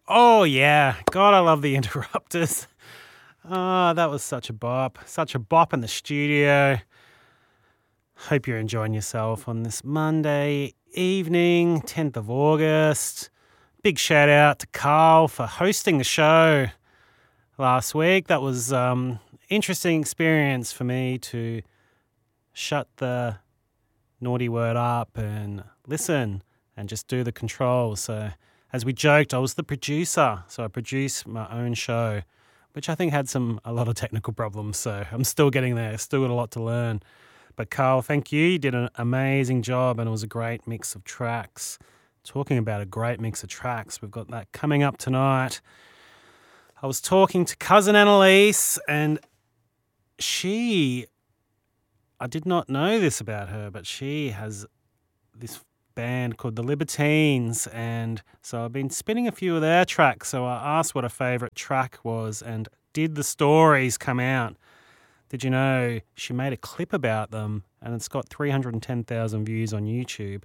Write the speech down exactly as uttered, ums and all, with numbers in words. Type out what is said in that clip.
Oh, yeah. God, I love the Interrupters. Oh, that was such a bop. Such a bop in the studio. Hope you're enjoying yourself on this Monday evening, tenth of August. Big shout out to Carl for hosting the show last week. That was um interesting experience for me to shut the naughty word up and listen and just do the controls. So as we joked, I was the producer, so I produced my own show, which I think had some a lot of technical problems. So I'm still getting there, still got a lot to learn. But Carl, thank you. You did an amazing job, and it was a great mix of tracks. Talking about a great mix of tracks, we've got that coming up tonight. I was talking to cousin Annalise, and she, I did not know this about her, but she has this band called The Libertines, and so I've been spinning a few of their tracks. So I asked what her favourite track was, and did the stories come out? Did you know she made a clip about them, and it's got three hundred ten thousand views on YouTube?